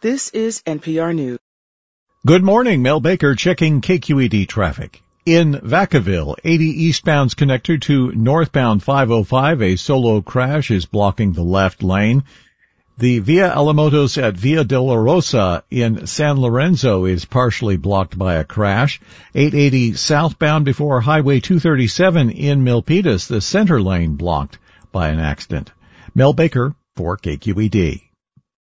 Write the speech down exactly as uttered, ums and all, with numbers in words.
This is N P R News. Good morning, Mel Baker checking K Q E D traffic. In Vacaville, eighty eastbound's connector to northbound five oh five, a solo crash is blocking the left lane. The Via Alamotos at Via de la Rosa in San Lorenzo is partially blocked by a crash. eight eighty southbound before Highway two thirty-seven in Milpitas, the center lane blocked by an accident. Mel Baker for K Q E D.